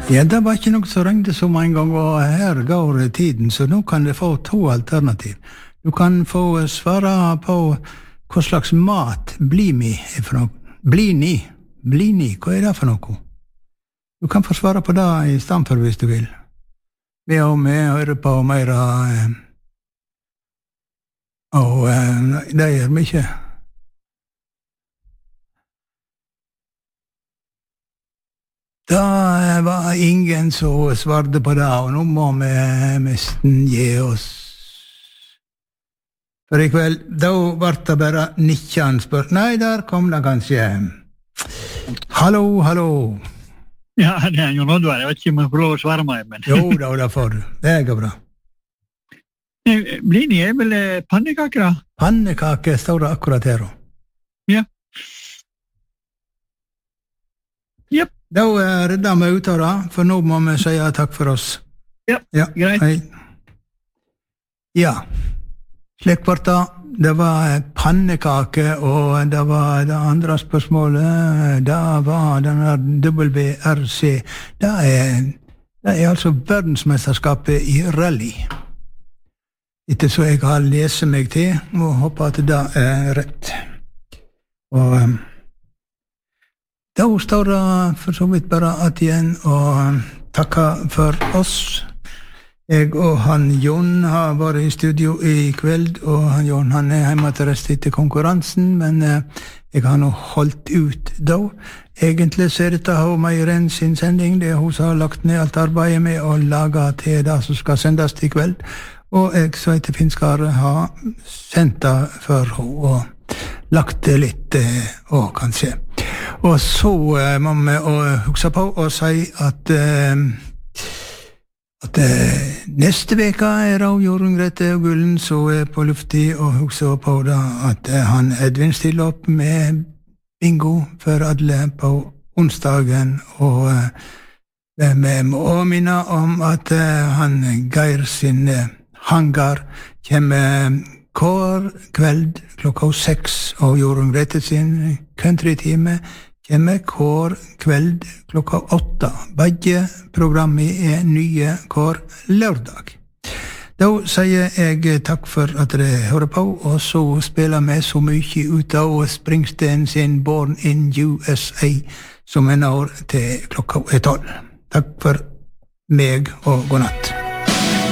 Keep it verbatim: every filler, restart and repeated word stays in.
Ja, det var ikke noe som ringte så mange ganger, og her går tiden, så nå kan du få to alternativ. Du kan få svare på hva slags mat Blini er for noe. Blini, Blini, hva er det for noe? Du kan få svare på det i stedet for hvis du vil. Vi og vi hører på mer eh, og eh, det gjør vi ikke. Da var ingen som svarte på det, og nå må vi nesten gi oss. For i kveld, da var det bare nittjen spør. Nei, der kom det kanskje. Hallo, hallo. Ja, det er jo noe du er. Jeg vet ikke om jeg får lov å svare meg, men... Jo, da, da får du. Det går bra. Blini er vel pannekaker da? Pannekaker står det akkurat her. Ja. Japp. Da redder vi ut av det, for nå må vi si takk for oss. Ja, ja greit. Hei. Ja, slik var det. Det var pannekake, og det var det andre spørsmålet, det var denne W R C. Det er, det er altså verdensmesterskapet i rally. Etter så jeg har lest meg til, og håper at det er rett. Og... Da står det for så vidt bare at igjen og takka for oss. Jeg og han Jon har vært i studio i kveld, og han Jon han er hjemme til rest etter konkurransen, men eh, jeg har nå holdt ut da. Egentlig så er dette mer enn sin sending, det er hun som har lagt ned alt arbeidet med å lage til det som skal sendes i kveld, og jeg så heter Finskar har sendt det for henne og lagt det litt eh, og kanskje. Og så eh, må vi huske på å si at eh, at eh, neste veka er det Jorunn Grete og Gullen så er på lufti, og huske på da at eh, han Edvin stiller opp med bingo for alle på onsdagen, og eh, vi må minne om at eh, han Geir sin eh, hangar kommer hver kveld klokka seks, og Jorunn Grete sin countrytime kommer hver kveld klokka åtte. Begge programmer er nye hver lørdag. Da sier jeg takk for at dere hører på, og så spiller vi så mye ut av Springsteen sin Born in U S A, som er når til klokka er tolv. Takk for meg, og god natt.